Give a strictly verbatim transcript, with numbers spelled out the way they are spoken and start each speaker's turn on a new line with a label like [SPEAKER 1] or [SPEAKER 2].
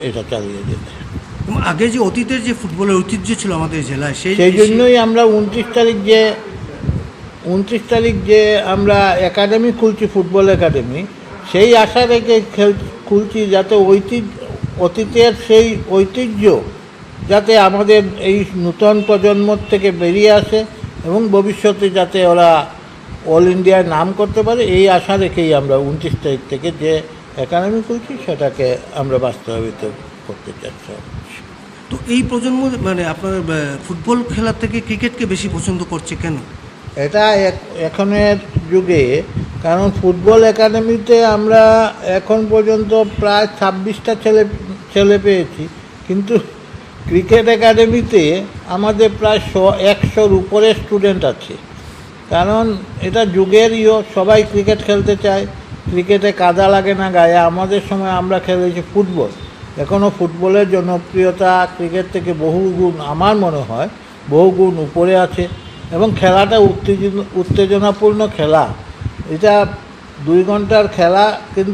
[SPEAKER 1] এটা চালিয়ে যেতে।
[SPEAKER 2] আগে যে অতীতের যে ফুটবলের ঐতিহ্য ছিল আমাদের জেলায়, সেই
[SPEAKER 1] সেই জন্যই আমরা উনত্রিশ তারিখ যে উনত্রিশ তারিখ যে আমরা একাডেমি খুলছি, ফুটবল একাডেমি, সেই আশা রেখে খেল খুলছি যাতে ঐতিহ্য অতীতের সেই ঐতিহ্য যাতে আমাদের এই নূতন প্রজন্ম থেকে বেরিয়ে আসে এবং ভবিষ্যতে যাতে ওরা অল ইন্ডিয়ায় নাম করতে পারে, এই আশা রেখেই আমরা উনত্রিশ তারিখ থেকে যে একাডেমি খুলছি সেটাকে আমরা বাস্তবায়িত করতে চাচ্ছি।
[SPEAKER 2] তো এই প্রজন্ম মানে আপনার ফুটবল খেলার থেকে ক্রিকেটকে বেশি পছন্দ করছে কেন?
[SPEAKER 1] এটা এখনের যুগে, কারণ ফুটবল একাডেমিতে আমরা এখন পর্যন্ত প্রায় ছাব্বিশটা ছেলে ছেলে পেয়েছি, কিন্তু ক্রিকেট একাডেমিতে আমাদের প্রায় শ একশোর উপরে স্টুডেন্ট আছে। কারণ এটা যুগের ইয়ে, সবাই ক্রিকেট খেলতে চায়, ক্রিকেটে কাদা লাগে না গায়ে। আমাদের সময় আমরা খেলেছি ফুটবল। এখনও ফুটবলের জনপ্রিয়তা ক্রিকেট থেকে বহু গুণ, আমার মনে হয় বহু গুণ উপরে আছে, এবং খেলাটা উত্তেজন উত্তেজনাপূর্ণ খেলা। এটা দুই ঘন্টার খেলা, কিন্তু